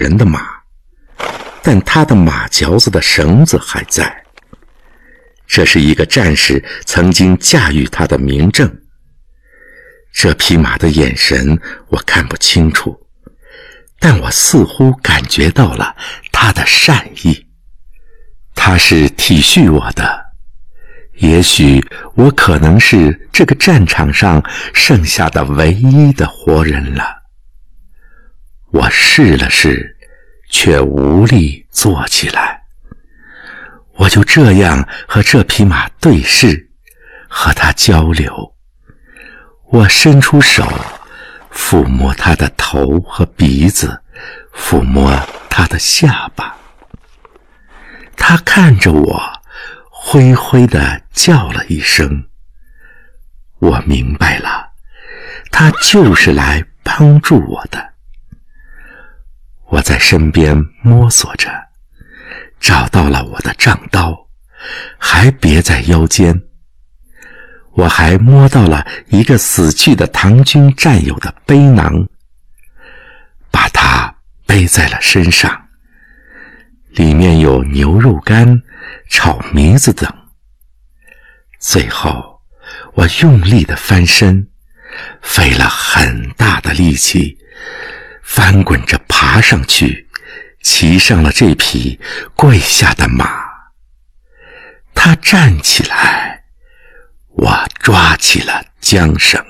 人的马，但他的马嚼子的绳子还在。这是一个战士曾经驾驭他的明证。这匹马的眼神我看不清楚，但我似乎感觉到了他的善意。他是体恤我的，也许我可能是这个战场上剩下的唯一的活人了。我试了试，却无力坐起来。我就这样和这匹马对视，和它交流。我伸出手，抚摸它的头和鼻子，抚摸它的下巴。它看着我，灰灰地叫了一声。我明白了，它就是来帮助我的。我在身边摸索着，找到了我的杖刀，还别在腰间。我还摸到了一个死去的唐军战友的背囊，把它背在了身上，里面有牛肉干、炒糜子等。最后我用力地翻身，费了很大的力气，翻滚着爬上去，骑上了这匹跪下的马。他站起来，我抓起了缰绳。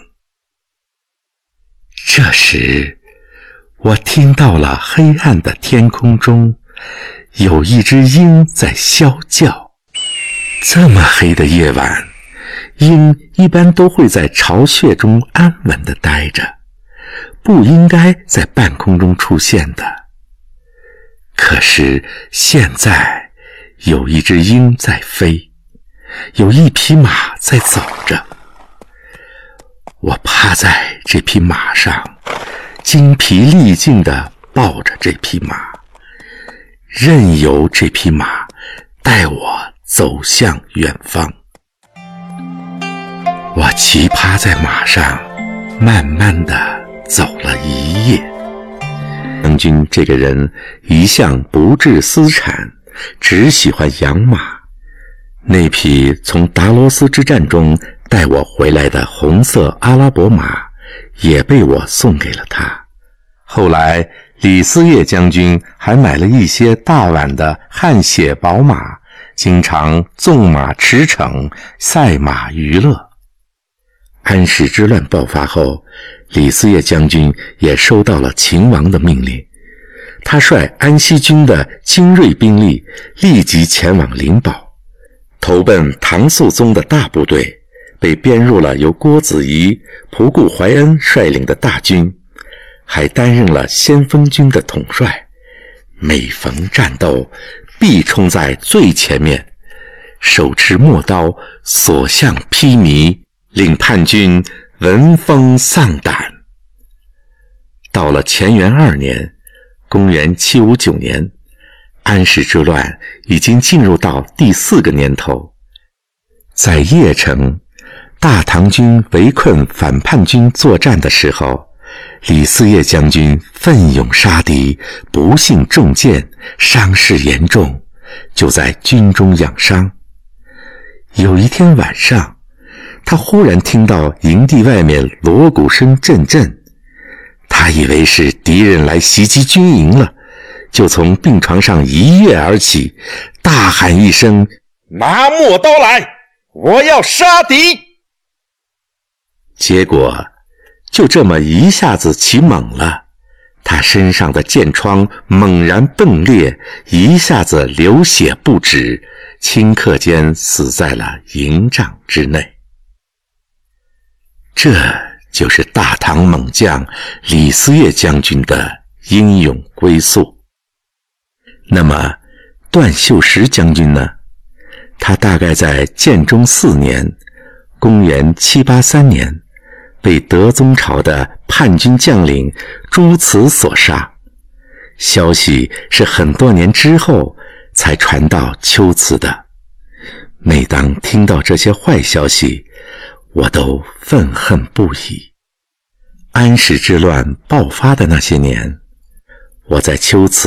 这时我听到了黑暗的天空中有一只鹰在啸叫。这么黑的夜晚，鹰一般都会在巢穴中安稳地待着，不应该在半空中出现的。可是现在有一只鹰在飞，有一匹马在走着。我趴在这匹马上，精疲力尽地抱着这匹马，任由这匹马带我走向远方。我骑趴在马上，慢慢地走了一夜。将军这个人一向不置私产，只喜欢养马。那匹从达罗斯之战中带我回来的红色阿拉伯马也被我送给了他。后来李嗣业将军还买了一些大碗的汗血宝马，经常纵马驰骋，赛马娱乐。安史之乱爆发后，李嗣业将军也收到了秦王的命令，他率安西军的精锐兵力立即前往灵宝，投奔唐肃宗的大部队，被编入了由郭子仪、仆固怀恩率领的大军，还担任了先锋军的统帅。每逢战斗，必冲在最前面，手持陌刀，所向披靡，令叛军闻风丧胆。到了乾元2年，公元759年，安史之乱已经进入到第4个年头。在邺城，大唐军围困反叛军作战的时候，李嗣业将军奋勇杀敌，不幸中箭，伤势严重，就在军中养伤。有一天晚上，他忽然听到营地外面锣鼓声阵阵，他以为是敌人来袭击军营了，就从病床上一跃而起，大喊一声：“拿陌刀来，我要杀敌！”结果就这么一下子起猛了，他身上的箭疮猛然迸裂，一下子流血不止，顷刻间死在了营帐之内。这就是大唐猛将李嗣业将军的英勇归宿。那么段秀实将军呢？他大概在建中4年，公元783年，被德宗朝的叛军将领朱慈所杀。消息是很多年之后才传到龟兹的。每当听到这些坏消息，我都愤恨不已。安史之乱爆发的那些年，我在龟兹